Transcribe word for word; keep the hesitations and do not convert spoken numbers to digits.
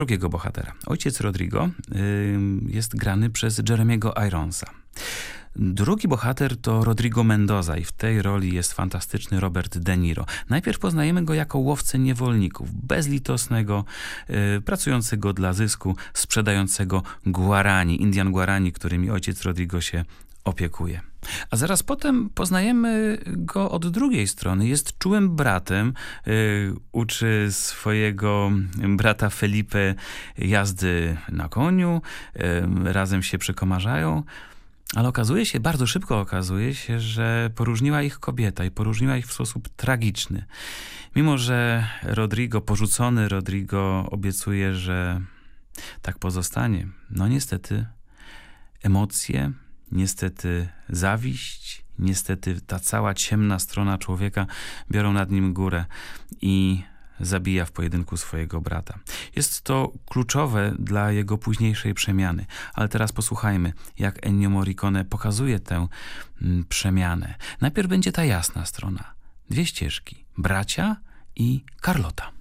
drugiego bohatera. Ojciec Rodrigo y, jest grany przez Jeremiego Ironsa. Drugi bohater to Rodrigo Mendoza i w tej roli jest fantastyczny Robert De Niro. Najpierw poznajemy go jako łowcę niewolników, bezlitosnego, y, pracującego dla zysku, sprzedającego guarani, Indian guarani, którymi ojciec Rodrigo się opiekuje. A zaraz potem poznajemy go od drugiej strony. Jest czułym bratem, y, uczy swojego brata Felipe jazdy na koniu, y, razem się przekomarzają, ale okazuje się, bardzo szybko okazuje się, że poróżniła ich kobieta i poróżniła ich w sposób tragiczny. Mimo że Rodrigo, porzucony Rodrigo obiecuje, że tak pozostanie, no niestety emocje, niestety zawiść, niestety ta cała ciemna strona człowieka biorą nad nim górę i zabija w pojedynku swojego brata. Jest to kluczowe dla jego późniejszej przemiany. Ale teraz posłuchajmy, jak Ennio Morricone pokazuje tę mm, przemianę. Najpierw będzie ta jasna strona. Dwie ścieżki. Bracia i Carlota.